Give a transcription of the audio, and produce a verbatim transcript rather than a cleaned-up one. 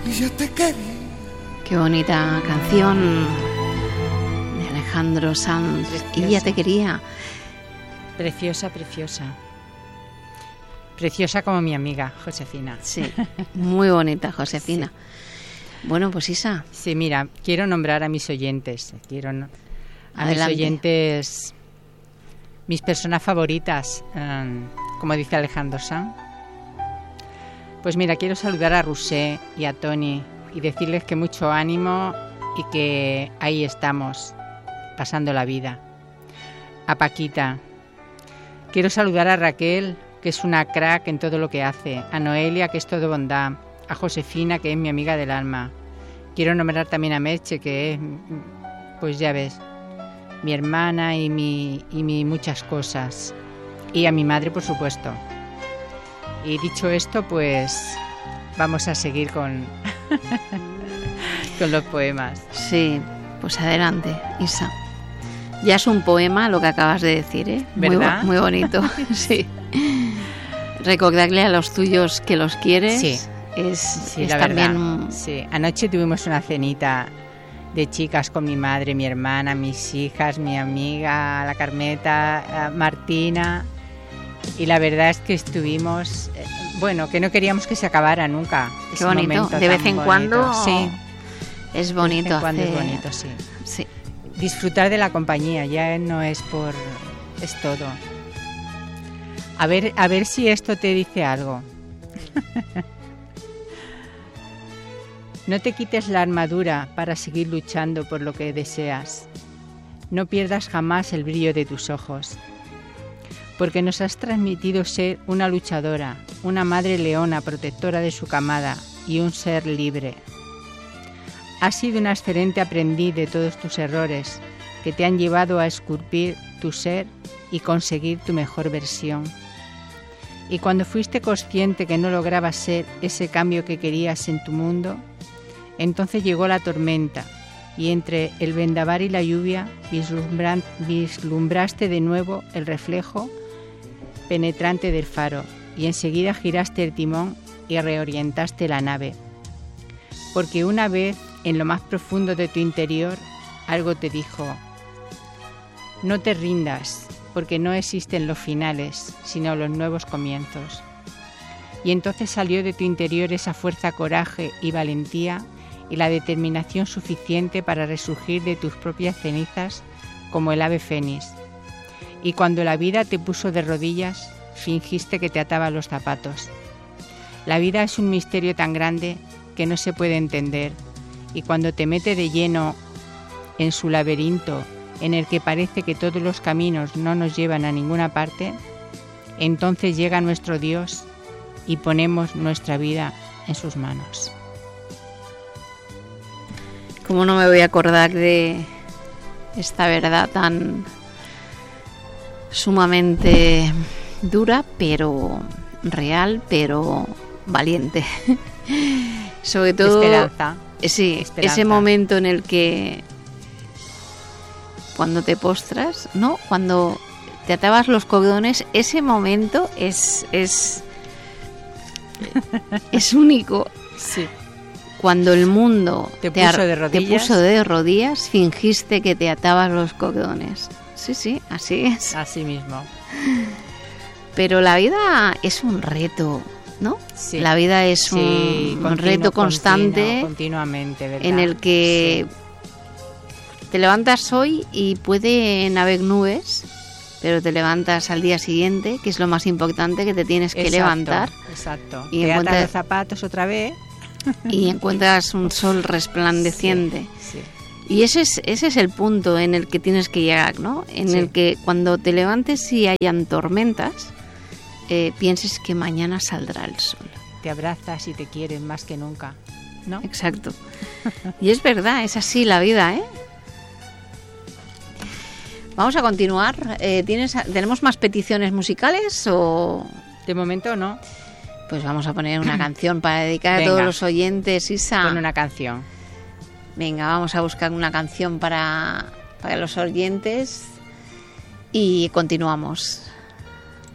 y yo te quería. Qué bonita canción de Alejandro Sanz. Preciosa. Y ya te quería. Preciosa, preciosa. Preciosa como mi amiga, Josefina. Sí, muy bonita, Josefina. Sí. Bueno, pues Isa. Sí, mira, quiero nombrar a mis oyentes. Quiero no- a Adelante. mis oyentes, mis personas favoritas, um, como dice Alejandro Sanz. Pues mira, quiero saludar a Rusé y a Tony y decirles que mucho ánimo y que ahí estamos, pasando la vida. A Paquita. Quiero saludar a Raquel, que es una crack en todo lo que hace. A Noelia, que es todo bondad. A Josefina, que es mi amiga del alma. Quiero nombrar también a Meche, que es, pues ya ves, mi hermana y mi, y mi muchas cosas. Y a mi madre, por supuesto. Y dicho esto, pues vamos a seguir con, con los poemas. Sí, pues adelante, Isa. Ya es un poema lo que acabas de decir, ¿eh? ¿Verdad? Muy, muy bonito, sí. Recordarle a los tuyos que los quieres. Sí. Es, Sí, es la también verdad. un- Sí, anoche tuvimos una cenita de chicas con mi madre, mi hermana, mis hijas, mi amiga, la Carmeta, Martina. Y la verdad es que estuvimos, eh, bueno, que no queríamos que se acabara nunca. Qué ese bonito. momento De tan vez en bonito. cuando Sí, es bonito de vez en cuando hacer- es bonito, sí. Sí. Disfrutar de la compañía, ya no es por... es todo. A ver, a ver si esto te dice algo. No te quites la armadura para seguir luchando por lo que deseas. No pierdas jamás el brillo de tus ojos. Porque nos has transmitido ser una luchadora, una madre leona protectora de su camada y un ser libre. Has sido una excelente aprendiz de todos tus errores que te han llevado a esculpir tu ser y conseguir tu mejor versión. Y cuando fuiste consciente que no lograbas ser ese cambio que querías en tu mundo, entonces llegó la tormenta y entre el vendaval y la lluvia vislumbran- vislumbraste de nuevo el reflejo penetrante del faro y enseguida giraste el timón y reorientaste la nave. Porque una vez, en lo más profundo de tu interior, algo te dijo: no te rindas, porque no existen los finales, sino los nuevos comienzos. Y entonces salió de tu interior esa fuerza, coraje y valentía y la determinación suficiente para resurgir de tus propias cenizas como el ave fénix. Y cuando la vida te puso de rodillas, fingiste que te ataba los zapatos. La vida es un misterio tan grande que no se puede entender, y cuando te mete de lleno en su laberinto, en el que parece que todos los caminos no nos llevan a ninguna parte, entonces llega nuestro Dios y ponemos nuestra vida en sus manos. ¿Cómo no me voy a acordar de esta verdad tan sumamente dura, pero real, pero valiente? Sobre todo, Esperanza. sí, Esperanza. ese momento en el que cuando te postras, ¿no? Cuando te atabas los cordones, ese momento es es es único. Sí. Cuando el mundo Te ar- puso de te rodillas. puso de rodillas, fingiste que te atabas los cordones. Sí, sí, así es. Así mismo. Pero la vida es un reto, ¿no? Sí. La vida es Sí, un, continuo, un reto constante continuo, continuamente, ¿verdad? en el que te levantas hoy y pueden haber nubes, pero te levantas al día siguiente, que es lo más importante, que te tienes que Exacto, levantar Exacto. y Y te atas encuentras- los zapatos otra vez. y encuentras un sol resplandeciente. Sí, sí. Y ese es, ese es el punto en el que tienes que llegar, ¿no? En Sí. el que cuando te levantes y hayan tormentas, eh, pienses que mañana saldrá el sol. Te abrazas y te quieres más que nunca, ¿no? Exacto. Y es verdad, es así la vida, ¿eh? Vamos a continuar. Eh, ¿tienes, ¿Tenemos más peticiones musicales o...? De momento no. Pues vamos a poner una canción para dedicar a todos Venga. los oyentes, Isa. Pon una canción. Venga, vamos a buscar una canción para, para los oyentes y continuamos.